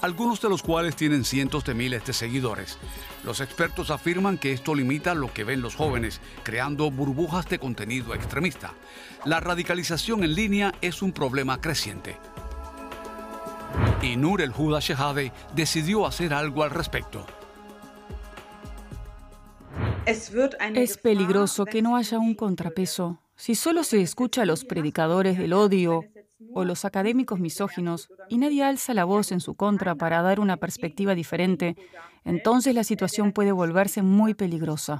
algunos de los cuales tienen cientos de miles de seguidores. Los expertos afirman que esto limita lo que ven los jóvenes, creando burbujas de contenido extremista. La radicalización en línea es un problema creciente. Y Nur el-Huda Shehadeh decidió hacer algo al respecto. Es peligroso que no haya un contrapeso. Si solo se escucha a los predicadores del odio o los académicos misóginos y nadie alza la voz en su contra para dar una perspectiva diferente, entonces la situación puede volverse muy peligrosa.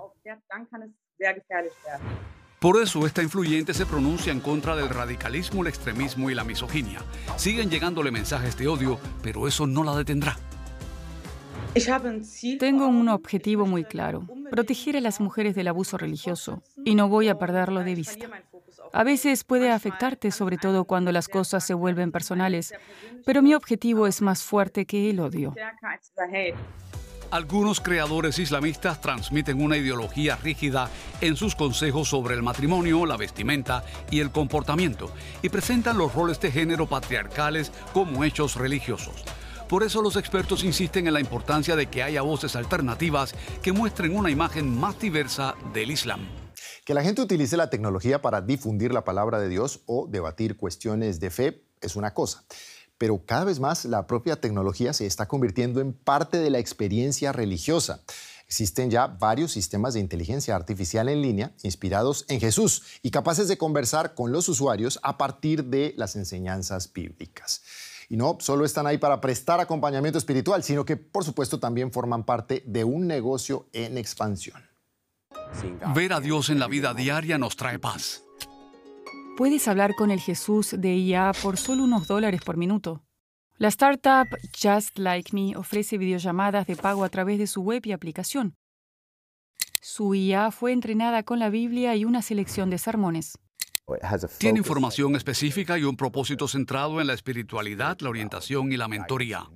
Por eso esta influyente se pronuncia en contra del radicalismo, el extremismo y la misoginia. Siguen llegándole mensajes de odio, pero eso no la detendrá. Tengo un objetivo muy claro: proteger a las mujeres del abuso religioso, y no voy a perderlo de vista. A veces puede afectarte, sobre todo cuando las cosas se vuelven personales, pero mi objetivo es más fuerte que el odio. Algunos creadores islamistas transmiten una ideología rígida en sus consejos sobre el matrimonio, la vestimenta y el comportamiento, y presentan los roles de género patriarcales como hechos religiosos. Por eso los expertos insisten en la importancia de que haya voces alternativas que muestren una imagen más diversa del Islam. Que la gente utilice la tecnología para difundir la palabra de Dios o debatir cuestiones de fe es una cosa, pero cada vez más la propia tecnología se está convirtiendo en parte de la experiencia religiosa. Existen ya varios sistemas de inteligencia artificial en línea inspirados en Jesús y capaces de conversar con los usuarios a partir de las enseñanzas bíblicas. Y no solo están ahí para prestar acompañamiento espiritual, sino que, por supuesto, también forman parte de un negocio en expansión. Ver a Dios en la vida diaria nos trae paz. Puedes hablar con el Jesús de IA por solo unos $1 por minuto. La startup Just Like Me ofrece videollamadas de pago a través de su web y aplicación. Su IA fue entrenada con la Biblia y una selección de sermones. Tiene información específica y un propósito centrado en la espiritualidad, la orientación y la mentoría.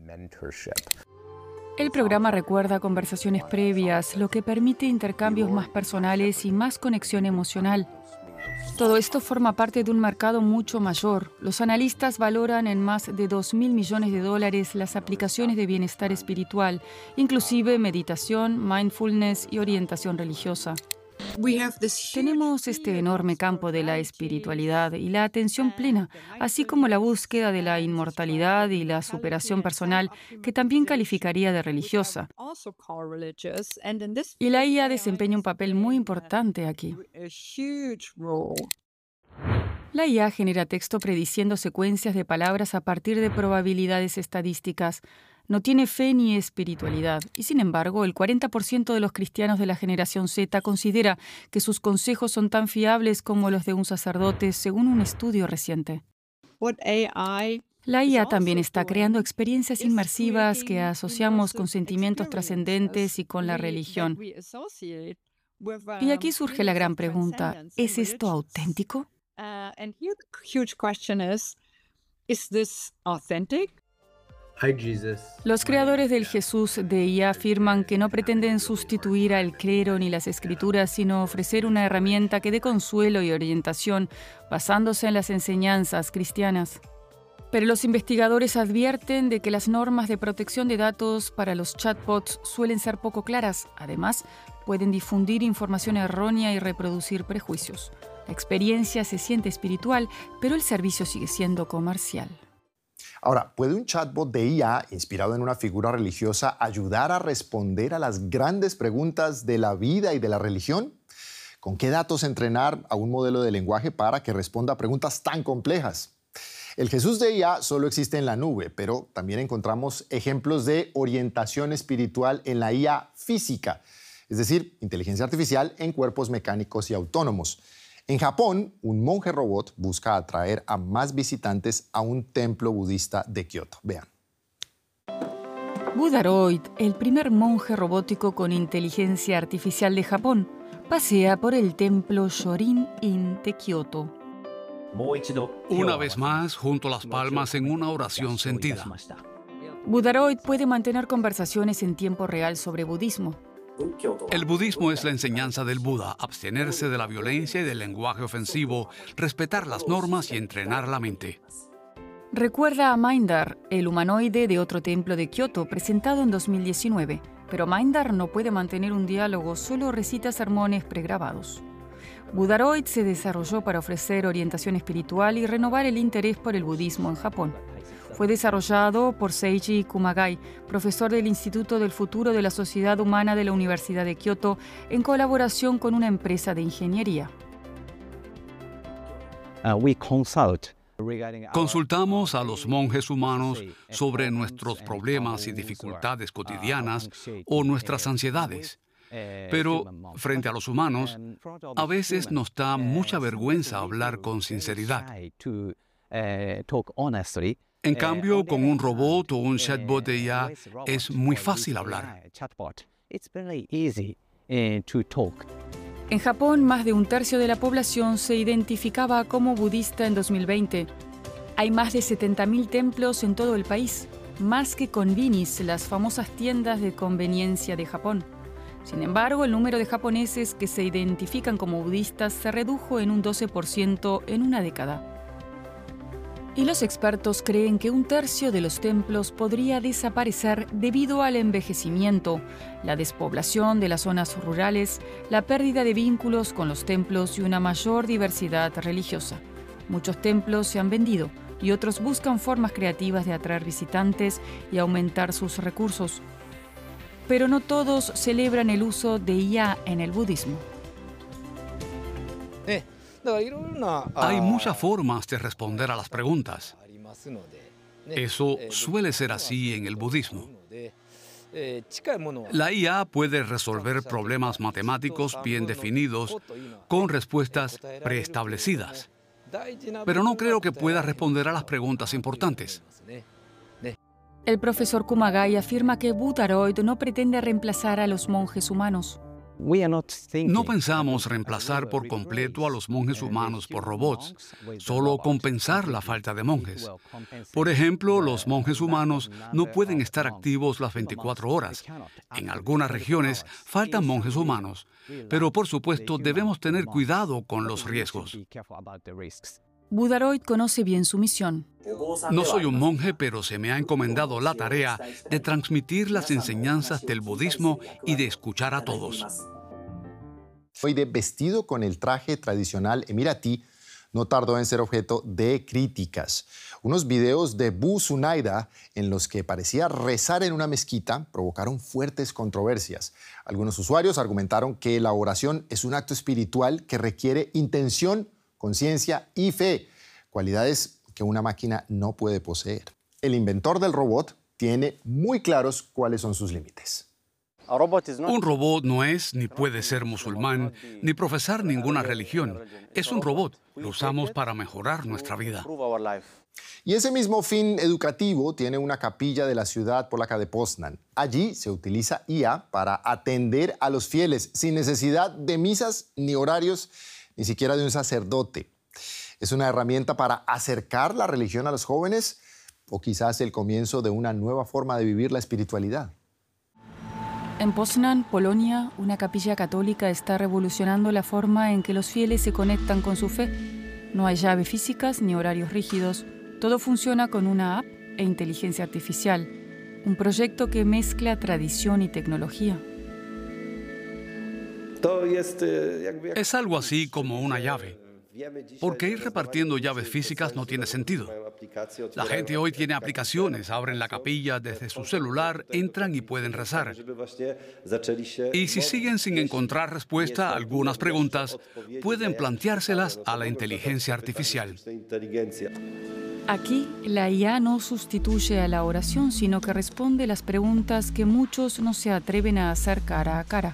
El programa recuerda conversaciones previas, lo que permite intercambios más personales y más conexión emocional. Todo esto forma parte de un mercado mucho mayor. Los analistas valoran en más de $2.000 millones las aplicaciones de bienestar espiritual, inclusive meditación, mindfulness y orientación religiosa. Tenemos este enorme campo de la espiritualidad y la atención plena, así como la búsqueda de la inmortalidad y la superación personal, que también calificaría de religiosa. Y la IA desempeña un papel muy importante aquí. La IA genera texto prediciendo secuencias de palabras a partir de probabilidades estadísticas. No tiene fe ni espiritualidad, y sin embargo, el 40% de los cristianos de la generación Z considera que sus consejos son tan fiables como los de un sacerdote, según un estudio reciente. La IA también está creando experiencias inmersivas que asociamos con sentimientos trascendentes y con la religión. Y aquí surge la gran pregunta: ¿es esto auténtico? Los creadores del Jesús de IA afirman que no pretenden sustituir al clero ni las escrituras, sino ofrecer una herramienta que dé consuelo y orientación basándose en las enseñanzas cristianas. Pero los investigadores advierten de que las normas de protección de datos para los chatbots suelen ser poco claras. Además, pueden difundir información errónea y reproducir prejuicios. La experiencia se siente espiritual, pero el servicio sigue siendo comercial. Ahora, ¿puede un chatbot de IA inspirado en una figura religiosa ayudar a responder a las grandes preguntas de la vida y de la religión? ¿Con qué datos entrenar a un modelo de lenguaje para que responda a preguntas tan complejas? El Jesús de IA solo existe en la nube, pero también encontramos ejemplos de orientación espiritual en la IA física, es decir, inteligencia artificial en cuerpos mecánicos y autónomos. En Japón, un monje robot busca atraer a más visitantes a un templo budista de Kioto. Vean. Budaroid, el primer monje robótico con inteligencia artificial de Japón, pasea por el templo Shorin-in de Kioto. Una vez más, junto a las palmas en una oración sentida. Budaroid puede mantener conversaciones en tiempo real sobre budismo. El budismo es la enseñanza del Buda: abstenerse de la violencia y del lenguaje ofensivo, respetar las normas y entrenar la mente. Recuerda a Mindar, el humanoide de otro templo de Kioto presentado en 2019, pero Mindar no puede mantener un diálogo, solo recita sermones pregrabados. Budaroid se desarrolló para ofrecer orientación espiritual y renovar el interés por el budismo en Japón. Fue desarrollado por Seiji Kumagai, profesor del Instituto del Futuro de la Sociedad Humana de la Universidad de Kioto, en colaboración con una empresa de ingeniería. Consultamos a los monjes humanos sobre nuestros problemas y dificultades cotidianas o nuestras ansiedades. Pero frente a los humanos, a veces nos da mucha vergüenza hablar con sinceridad. En cambio, con un robot o un chatbot de IA es muy fácil hablar. En Japón, más de un tercio de la población se identificaba como budista en 2020. Hay más de 70.000 templos en todo el país, más que konbinis, las famosas tiendas de conveniencia de Japón. Sin embargo, el número de japoneses que se identifican como budistas se redujo en un 12% en una década. Y los expertos creen que un tercio de los templos podría desaparecer debido al envejecimiento, la despoblación de las zonas rurales, la pérdida de vínculos con los templos y una mayor diversidad religiosa. Muchos templos se han vendido y otros buscan formas creativas de atraer visitantes y aumentar sus recursos. Pero no todos celebran el uso de IA en el budismo. Hay muchas formas de responder a las preguntas. Eso suele ser así en el budismo. La IA puede resolver problemas matemáticos bien definidos con respuestas preestablecidas, pero no creo que pueda responder a las preguntas importantes. El profesor Kumagai afirma que Budaroid no pretende reemplazar a los monjes humanos. No pensamos reemplazar por completo a los monjes humanos por robots, solo compensar la falta de monjes. Por ejemplo, los monjes humanos no pueden estar activos las 24 horas. En algunas regiones faltan monjes humanos, pero por supuesto debemos tener cuidado con los riesgos. Budaroid conoce bien su misión. No soy un monje, pero se me ha encomendado la tarea de transmitir las enseñanzas del budismo y de escuchar a todos. Hoy de vestido con el traje tradicional emiratí, no tardó en ser objeto de críticas. Unos videos de Bu Sunaida en los que parecía rezar en una mezquita provocaron fuertes controversias. Algunos usuarios argumentaron que la oración es un acto espiritual que requiere intención, conciencia y fe, cualidades que una máquina no puede poseer. El inventor del robot tiene muy claros cuáles son sus límites. Un robot no es ni puede ser musulmán ni profesar ninguna religión. Es un robot. Lo usamos para mejorar nuestra vida. Y ese mismo fin educativo tiene una capilla de la ciudad polaca de Poznań. Allí se utiliza IA para atender a los fieles sin necesidad de misas ni horarios, ni siquiera de un sacerdote. ¿Es una herramienta para acercar la religión a los jóvenes o quizás el comienzo de una nueva forma de vivir la espiritualidad? En Poznań, Polonia, una capilla católica está revolucionando la forma en que los fieles se conectan con su fe. No hay llaves físicas ni horarios rígidos. Todo funciona con una app e inteligencia artificial. Un proyecto que mezcla tradición y tecnología. Es algo así como una llave. Porque ir repartiendo llaves físicas no tiene sentido. La gente hoy tiene aplicaciones, abren la capilla desde su celular, entran y pueden rezar. Y si siguen sin encontrar respuesta a algunas preguntas, pueden planteárselas a la inteligencia artificial. Aquí, la IA no sustituye a la oración, sino que responde las preguntas que muchos no se atreven a hacer cara a cara.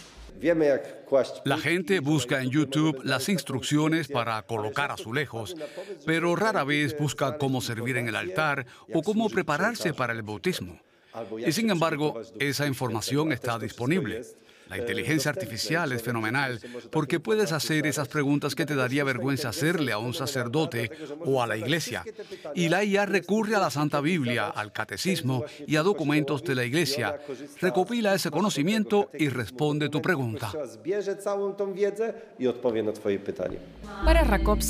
La gente busca en YouTube las instrucciones para colocar azulejos, pero rara vez busca cómo servir en el altar o cómo prepararse para el bautismo. Y sin embargo, esa información está disponible. La inteligencia artificial es fenomenal porque puedes hacer esas preguntas que te daría vergüenza hacerle a un sacerdote o a la iglesia. Y la IA recurre a la Santa Biblia, al catecismo y a documentos de la iglesia. Recopila ese conocimiento y responde tu pregunta. Para Rakowski,